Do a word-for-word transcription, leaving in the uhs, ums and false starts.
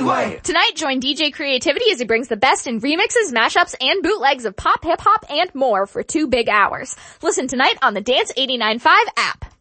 way. Tonight, join D J Creativity as he brings the best in remixes, mashups, and bootlegs of pop, hip-hop, and more for two big hours. Listen tonight on the Dance eighty-nine point five app.